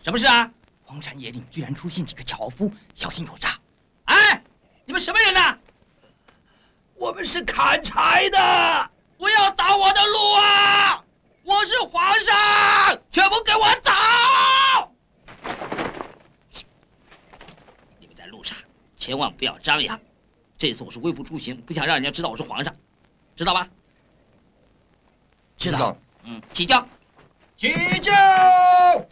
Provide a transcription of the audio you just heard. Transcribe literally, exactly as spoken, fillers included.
什么事啊？荒山野岭居然出现几个樵夫，小心有诈！哎，你们什么人呢？ 我们是砍柴的， 不要挡我的路啊！我是皇上，全部给我走！你们在路上千万不要张扬。这次我是微服出行，不想让人家知道我是皇上，知道吧？ 知道。 嗯，起轿， 起轿。